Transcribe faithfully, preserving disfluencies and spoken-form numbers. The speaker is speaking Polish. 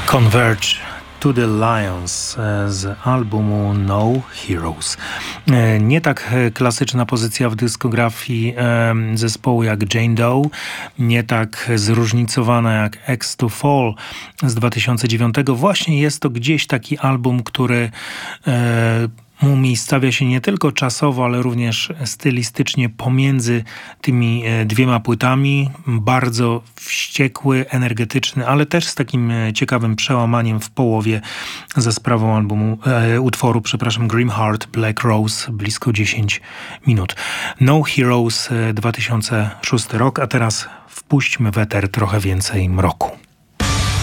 Converge to the Lions z albumu No Heroes. Nie tak klasyczna pozycja w dyskografii zespołu jak Jane Doe, nie tak zróżnicowana jak X to Fall z dwa tysiące dziewiątego. Właśnie jest to gdzieś taki album, który umiejscawia się nie tylko czasowo, ale również stylistycznie pomiędzy tymi dwiema płytami. Bardzo wściekły, energetyczny, ale też z takim ciekawym przełamaniem w połowie za sprawą albumu, e, utworu, przepraszam, Grim Heart, Black Rose, blisko dziesięć minut. No Heroes, dwa tysiące szósty rok, a teraz wpuśćmy w eter trochę więcej mroku.